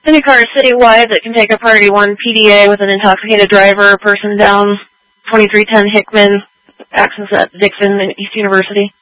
Any car citywide that can take a Priority 1 PDA with an intoxicated driver or person down 2310 Hickman, access at Dixon and East University.